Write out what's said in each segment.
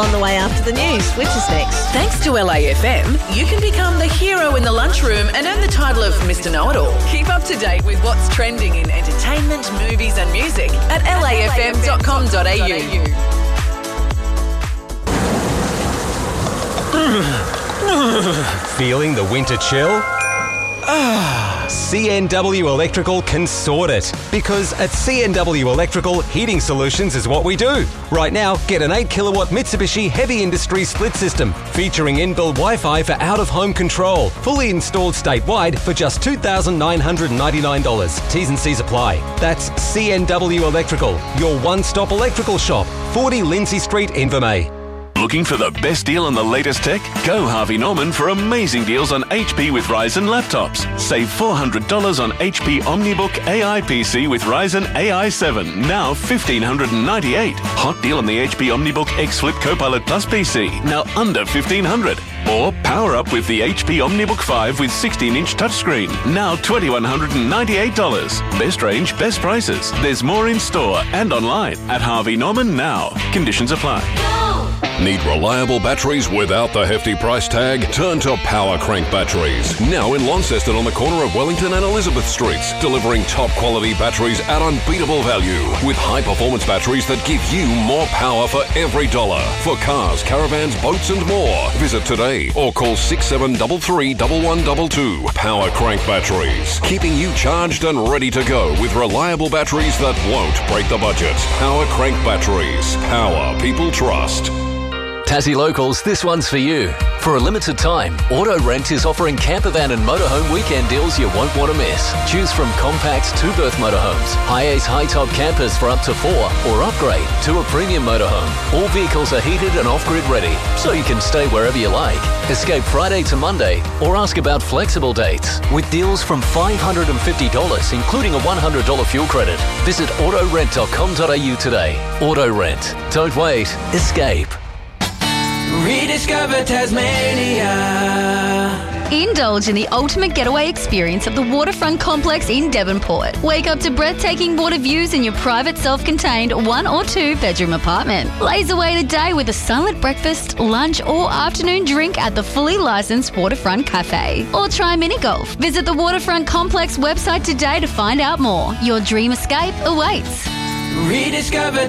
On the way after the news, which is next. Thanks to LAFM, you can become the hero in the lunchroom and earn the title of Mr. Know-It-All. Keep up to date with what's trending in entertainment, movies and music at lafm.com.au. Feeling the winter chill? CNW Electrical can sort it. Because at CNW Electrical, heating solutions is what we do. Right now, get an 8 kilowatt Mitsubishi Heavy Industry split system featuring inbuilt Wi-Fi for out-of-home control. Fully installed statewide for just $2,999. T's and C's apply. That's CNW Electrical, your one-stop electrical shop. 40 Lindsay Street, Invermay. Looking for the best deal on the latest tech? Go Harvey Norman for amazing deals on HP with Ryzen laptops. Save $400 on HP OmniBook AI PC with Ryzen AI 7, now $1,598. Hot deal on the HP OmniBook X Flip Copilot Plus PC, now under $1,500. Or power up with the HP OmniBook 5 with 16-inch touchscreen, now $2,198. Best range, best prices. There's more in store and online at Harvey Norman now. Conditions apply. Need reliable batteries without the hefty price tag? Turn to Power Crank Batteries. Now in Launceston on the corner of Wellington and Elizabeth Streets. Delivering top quality batteries at unbeatable value. With high performance batteries that give you more power for every dollar. For cars, caravans, boats and more. Visit today or call 6733 1122. Power Crank Batteries. Keeping you charged and ready to go with reliable batteries that won't break the budget. Power Crank Batteries. Power people trust. Tassie Locals, this one's for you. For a limited time, Auto Rent is offering campervan and motorhome weekend deals you won't want to miss. Choose from compact 2-berth motorhomes, high-ace high-top campers for up to 4, or upgrade to a premium motorhome. All vehicles are heated and off-grid ready, so you can stay wherever you like. Escape Friday to Monday, or ask about flexible dates. With deals from $550, including a $100 fuel credit. Visit autorent.com.au today. Auto Rent. Don't wait. Escape. Rediscover Tasmania. Indulge in the ultimate getaway experience of the Waterfront Complex in Devonport. Wake up to breathtaking water views in your private self-contained 1 or 2 bedroom apartment. Laze away the day with a silent breakfast, lunch or afternoon drink at the fully licensed Waterfront Cafe. Or try mini golf. Visit the Waterfront Complex website today to find out more. Your dream escape awaits. Rediscover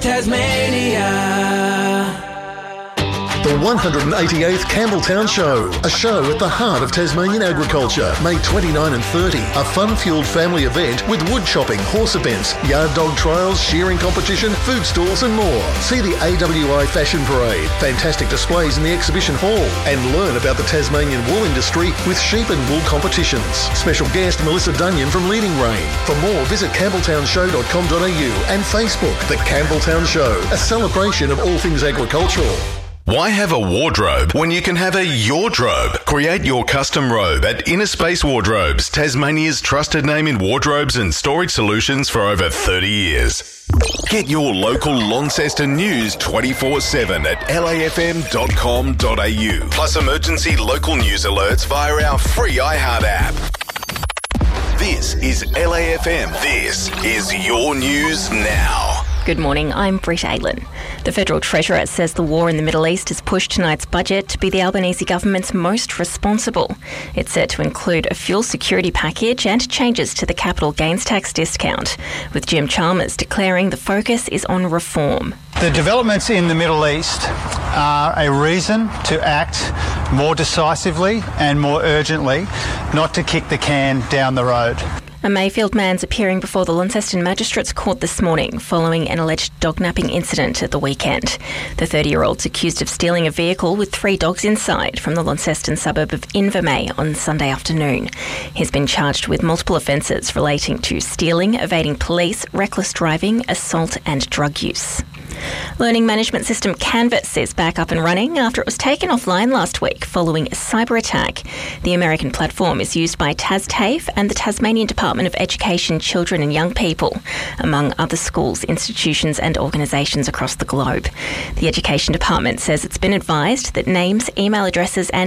Tasmania. The 188th Campbelltown Show, a show at the heart of Tasmanian agriculture, May 29 and 30. A fun-fueled family event with wood chopping, horse events, yard dog trials, shearing competition, food stalls and more. See the AWI Fashion Parade, fantastic displays in the exhibition hall, and learn about the Tasmanian wool industry with sheep and wool competitions. Special guest Melissa Dunyan from Leading Rein. For more, visit campbelltownshow.com.au and Facebook. The Campbelltown Show, a celebration of all things agricultural. Why have a wardrobe when you can have a Yordrobe? Create your custom robe at Inner Space Wardrobes, Tasmania's trusted name in wardrobes and storage solutions for over 30 years. Get your local Launceston news 24/7 at lafm.com.au. Plus emergency local news alerts via our free iHeart app. This is LAFM. This is your news now. Good morning, I'm Britt Aylin. The Federal Treasurer says the war in the Middle East has pushed tonight's budget to be the Albanese government's most responsible. It's set to include a fuel security package and changes to the capital gains tax discount, with Jim Chalmers declaring the focus is on reform. The developments in the Middle East are a reason to act more decisively and more urgently, not to kick the can down the road. A Mayfield man's appearing before the Launceston Magistrates Court this morning following an alleged dog-napping incident at the weekend. The 30-year-old's accused of stealing a vehicle with 3 dogs inside from the Launceston suburb of Invermay on Sunday afternoon. He's been charged with multiple offences relating to stealing, evading police, reckless driving, assault and drug use. Learning management system Canvas is back up and running after it was taken offline last week following a cyber attack. The American platform is used by TasTAFE and the Tasmanian Department of Education, Children and Young People, among other schools, institutions and organisations across the globe. The Education Department says it's been advised that names, email addresses and